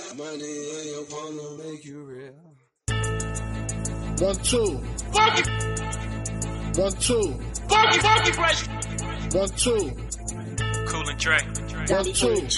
Money in your palm will make you real. 1, 2. Funky. 1, 2. Funky fresh. 1, 2. Cool and Dre. 1, 2.